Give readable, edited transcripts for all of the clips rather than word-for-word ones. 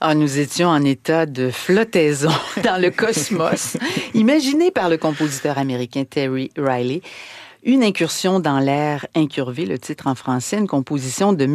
Ah, nous étions en état de flottaison dans le cosmos, imaginé par le compositeur américain Terry Riley. Une incursion dans l'air incurvé, le titre en français, une composition de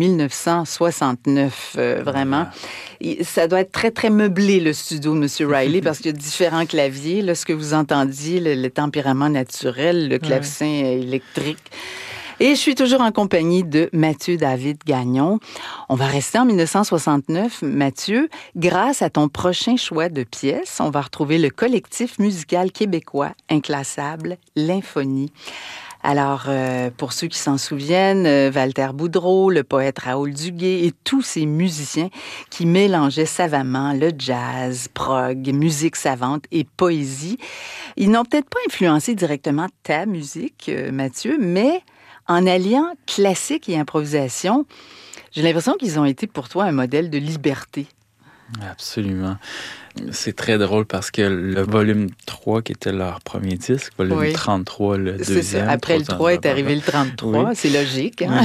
1969, vraiment. Ça doit être très, très meublé, le studio de M. Riley, parce qu'il y a différents claviers. Là, ce que vous entendiez, le tempérament naturel, le clavecin électrique. Et je suis toujours en compagnie de Mathieu David Gagnon. On va rester en 1969, Mathieu. Grâce à ton prochain choix de pièces, on va retrouver le collectif musical québécois inclassable, l'Infonie. Alors, pour ceux qui s'en souviennent, Walter Boudreau, le poète Raoul Duguay et tous ces musiciens qui mélangeaient savamment le jazz, prog, musique savante et poésie. Ils n'ont peut-être pas influencé directement ta musique, Mathieu, mais en alliant classique et improvisation, j'ai l'impression qu'ils ont été pour toi un modèle de liberté. Absolument. C'est très drôle parce que le volume 3, qui était leur premier disque, volume 33, le deuxième. C'est ça. Après le 3 est arrivé le 33, c'est logique. Hein?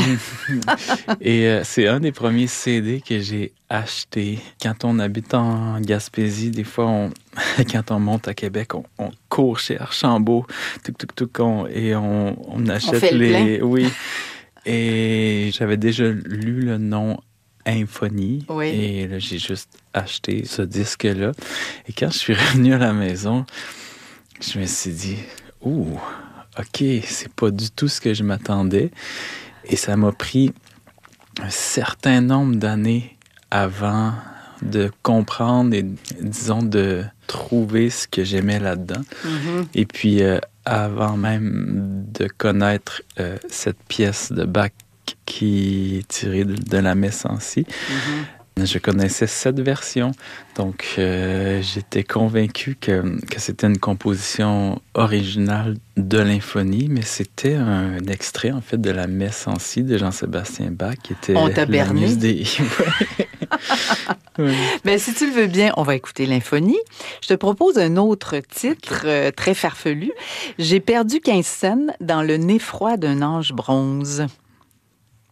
Et c'est un des premiers CD que j'ai acheté. Quand on habite en Gaspésie, des fois, quand on monte à Québec, on court chez Archambault, et on achète on fait le plein. Oui. Et j'avais déjà lu le nom Infonie. Oui. Et là, j'ai juste acheté ce disque-là. Et quand je suis revenu à la maison, je me suis dit, OK, c'est pas du tout ce que je m'attendais. Et ça m'a pris un certain nombre d'années avant de comprendre et, disons, de trouver ce que j'aimais là-dedans. Mm-hmm. Et puis, avant même de connaître cette pièce de Bach qui est tirée de la Messe en si. Mm-hmm. Je connaissais cette version, donc j'étais convaincu que c'était une composition originale de l'Infonie, mais c'était un extrait, en fait, de la Messe en si de Jean-Sébastien Bach, qui était on t'a berné. Oui. Ben, si tu le veux bien, on va écouter l'Infonie. Je te propose un autre titre très farfelu. J'ai perdu 15 scènes dans le nez froid d'un ange bronze.